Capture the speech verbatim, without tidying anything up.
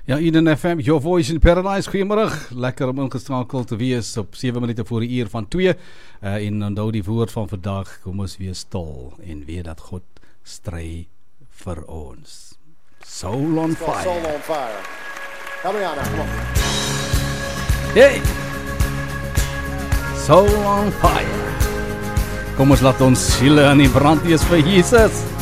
Ja, Eden F M, Your Voice in Paradise, goeiemiddag. Lekker om ingeskakeld te wees op sewe minute voor die uur van twee. Uh, en onthou die woord van vandag, kom ons wees stil en weet dat God stry vir ons. Soul on fire. Soul on fire. Help me out now, come on. Hey! Soul on fire. Kom ons laat ons siele in die brand wees vir Jesus.